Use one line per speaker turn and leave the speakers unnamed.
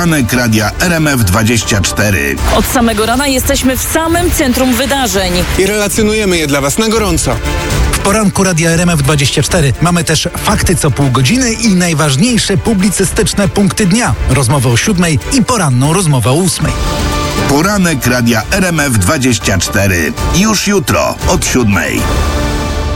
Poranek Radia RMF24.
Od samego rana jesteśmy w samym centrum wydarzeń.
I relacjonujemy je dla Was na gorąco.
W poranku Radia RMF24 mamy też fakty co pół godziny i najważniejsze publicystyczne punkty dnia. Rozmowę o 7 i poranną rozmowę o 8.
Poranek Radia RMF24. Już jutro od 7.